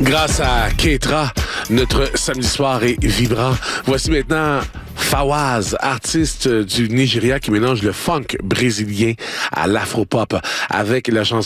Grâce à Ketra, notre samedi soir est vibrant. Voici maintenant Fawaz, artiste du Nigeria qui mélange le funk brésilien à l'afropop avec la chanson